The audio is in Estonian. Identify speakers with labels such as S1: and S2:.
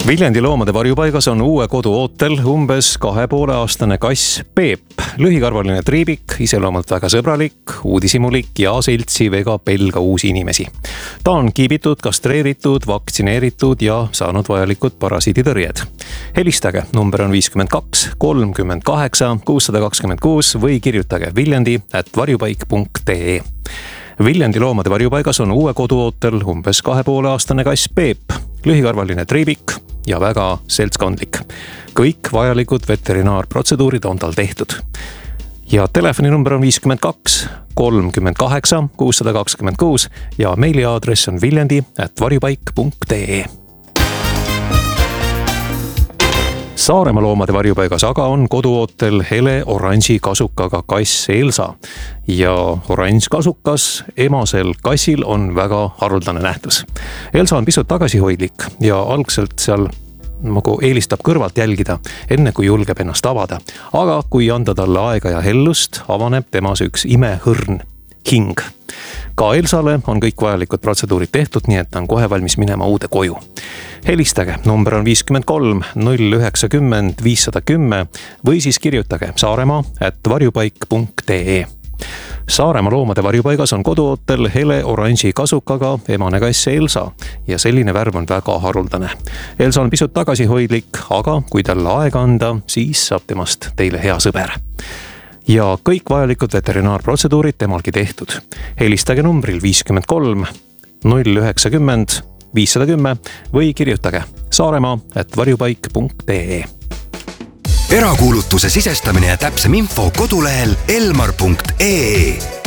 S1: Viljandi loomade varjupaigas on uue kodu ootel umbes 2,5-aastane kass Peep. Lühikarvaline triibik, iseloomult väga sõbralik, uudishimulik ja seltsiv ega pelga uusi inimesi. Ta on kiibitud, kastreeritud, vaktsineeritud ja saanud vajalikud parasiiditõrjed. Helistage, number on 52 38 626 või kirjutage viljandi@varjupaik.ee. Viljandi loomade varjupaigas on uue kodu ootel umbes 2,5-aastane kass Peep, lühikarvaline triibik ja väga seltskondlik. Kõik vajalikud veterinaarprotseduurid on tal tehtud. Ja telefoninumber on 52 38 626 ja meiliaadress on viljandi@varjupaik.ee. Saaremaa loomade varjupaigas aga on koduootel hele oranži kasukaga kass Elsa. Ja oranž kasukas emasel kassil on väga haruldane nähtus. Elsa on pisut tagasihoidlik ja algselt seal nagu eelistab kõrvalt jälgida, enne kui julgeb ennast avada. Aga kui anda talle aega ja hellust, avaneb temas üks imehõrn hing. Ka Elsale on kõik vajalikud protseduurid tehtud, nii et ta on kohe valmis minema uude koju. Helistage, number on 53 090 510 või siis kirjutage saaremaa@varjupaik.ee. Saaremaa loomade varjupaigas on koduootel hele oranži kasukaga emane kass Elsa ja selline värv on väga haruldane. Elsa on pisut tagasihoidlik, aga kui talle aega anda, siis saab temast teile hea sõber. Ja kõik vajalikud veterinaarprotseduurid temalgi tehtud. Helistage numbril 53 090 510 või kirjutage saaremaa@varjupaik.ee.
S2: Erakuulutuse sisestamine ja täpsem info kodulehel elmar.ee.